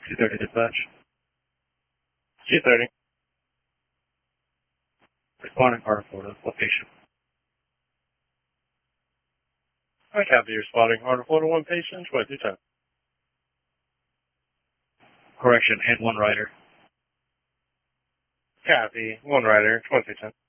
230 dispatch. 230. Responding Carter, Florida. Location. I copy. Responding Carter, Florida. One patient. 2210. Correction, and one rider. Copy. One rider. 2210.